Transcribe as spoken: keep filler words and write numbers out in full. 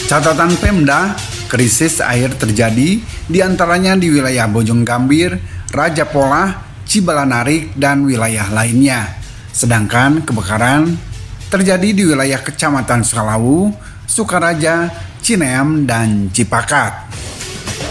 Catatan Pemda, krisis air terjadi di antaranya di wilayah Bojonggambir, Raja Polah, Cibalanarik, dan wilayah lainnya. Sedangkan kebakaran terjadi di wilayah Kecamatan Salawu, Sukaraja, Cineam, dan Cipakat.